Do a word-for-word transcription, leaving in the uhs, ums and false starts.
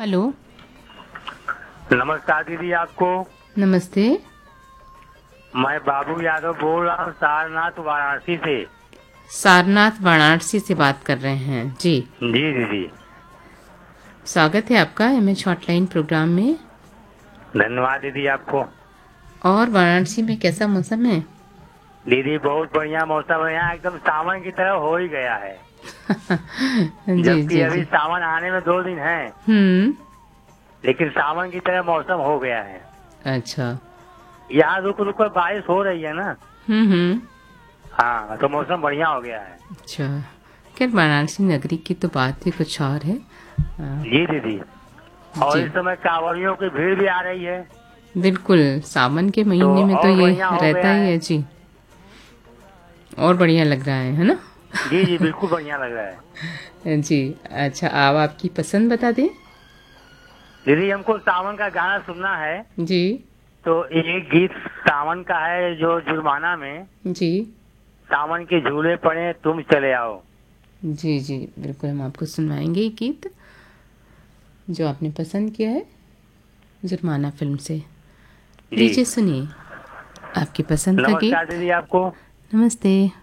Hello. नमस्कार दीदी आपको। नमस्ते। मैं बाबू यादव बोल रहा हूँ सारनाथ वाराणसी से। सारनाथ वाराणसी से बात कर रहे हैं जी। जी दीदी। स्वागत है आपका एम एच हॉटलाइन प्रोग्राम में। धन्यवाद दीदी आपको। और वाराणसी में कैसा मौसम है? दीदी बहुत बढ़िया मौसम है, यहाँ एकदम सावन की तरह हो ही गया है। जी जबकि जी अभी जी। सावन आने में दो दिन है, हम्म। लेकिन सावन की तरह मौसम हो गया है। अच्छा। यहाँ रुक रुक कर बारिश हो रही है ना। हम्म हम्म। हाँ, तो मौसम बढ़िया हो गया है। अच्छा। खैर वाराणसी नगरी की तो बात ही कुछ और है। आ, जी दीदी। और जी इस समय कांवड़ियों की भीड़ भी आ रही है, बिल्कुल। सावन के तो महीने में तो और ये बढ़िया हो रहता गया ही है। है जी। और बढ़िया लग रहा है है ना? जी जी बिल्कुल बढ़िया लग रहा है। जी। अच्छा, आप आपकी पसंद बता दें। दीदी हमको सावन का गाना सुनना है, जी तो एक गीत सावन का है जो जुर्माना में, जी सावन के झूले पड़े तुम चले आओ। जी जी बिल्कुल, हम आपको सुनवाएंगे ये गीत जो आपने पसंद किया है जुर्माना फिल्म से। जी लीजिए सुनिए आपकी पसंद का नमस्कार गीत। दीदी आपको। नमस्ते।